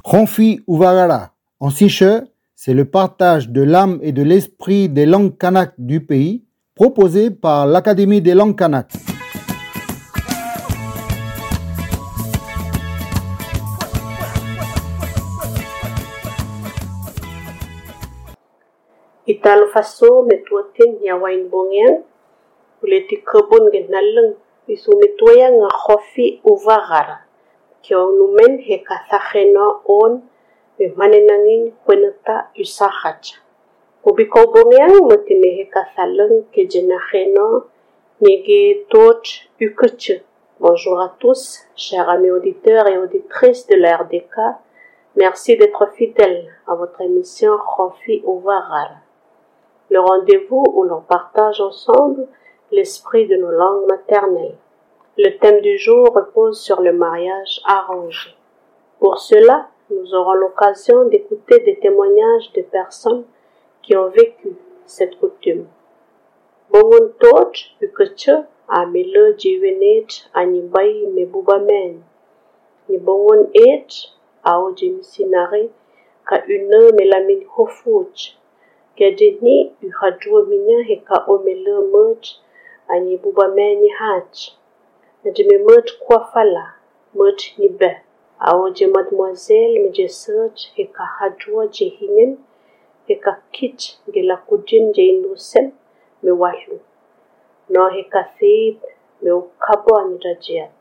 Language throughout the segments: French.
Ronfi Uvagara, en siche, c'est le partage de l'âme et de l'esprit des langues kanak du pays, proposé par l'Académie des langues kanak. Italo faso metuatin yawain bongen uleti kebun genaleng isu metuaya nga Ronfi Uvagara kyo numen he kathacheno on me manenangin kwenata usahacha ubiko bongen motine he kathaleng ke jenacheno nege tot ukeche. Bonjour à tous, chers amis auditeurs et auditrices de la RDK. Merci d'être fidèles à votre émission Ronfi Uvagara, le rendez-vous où l'on partage ensemble l'esprit de nos langues maternelles. Le thème du jour repose sur le mariage arrangé. Pour cela, nous aurons l'occasion d'écouter des témoignages de personnes qui ont vécu cette coutume. Bongon tot ukeche amele jiwenet anibay mebubamen. Ni bongon et ao jimisinare ka une melamin hofuch. Kedeni uhadua minya heka omele merch ani bubamen ni hatch. Najime merch kwa fala merch ni be. Ao je mademoiselle meje search heka hadua jehingen heka kich gela kujin je innocent me wahlu. No heka theib me ukabo anirajiat.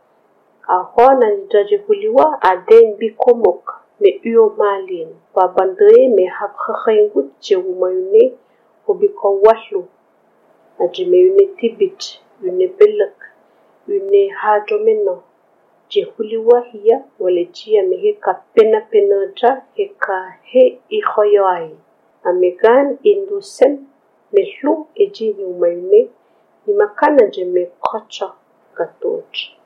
Ahona niraji huliwa aden bikomok me uyo malin. Babandre me habkhakhaygut je umayune hobiko wahlu. Najime une tibit, une belek, une hadomeno. Je huliwa hiya wale jia me heka pena ja heka he ikhoyoai. Amegan indusem mehlu eji umayune ni makana je me kocha katoj.